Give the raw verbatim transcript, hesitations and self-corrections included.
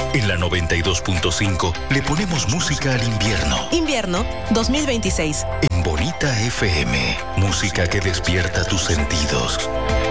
En la noventa y dos punto cinco le ponemos música al invierno. Invierno dos mil veintiséis. En Bonita F M, música que despierta tus sentidos.